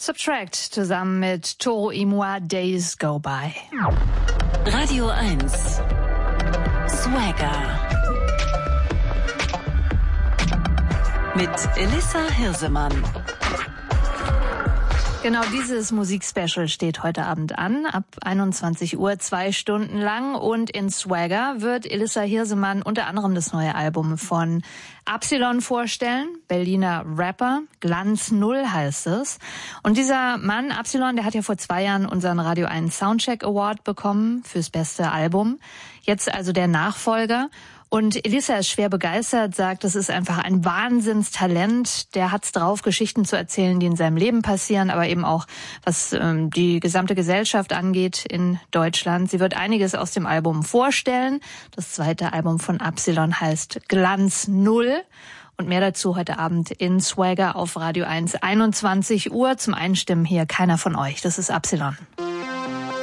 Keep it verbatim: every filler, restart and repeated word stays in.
Subtract zusammen mit Toro y Moi, Days Go By. Radio eins. Swagger. Mit Elissa Hirsemann. Genau dieses Musikspecial steht heute Abend an, ab einundzwanzig Uhr, zwei Stunden lang. Und in Swagger wird Elissa Hirsemann unter anderem das neue Album von Absilon vorstellen, Berliner Rapper, Glanz Null heißt es. Und dieser Mann, Absilon, der hat ja vor zwei Jahren unseren Radio eins Soundcheck Award bekommen fürs beste Album. Jetzt also der Nachfolger. Und Elissa ist schwer begeistert, sagt, das ist einfach ein Wahnsinnstalent. Der hat's drauf, Geschichten zu erzählen, die in seinem Leben passieren, aber eben auch, was ähm, die gesamte Gesellschaft angeht in Deutschland. Sie wird einiges aus dem Album vorstellen. Das zweite Album von Absilon heißt Glanz Null. Und mehr dazu heute Abend in Swagger auf Radio eins, einundzwanzig Uhr. Zum Einstimmen hier keiner von euch. Das ist Absilon.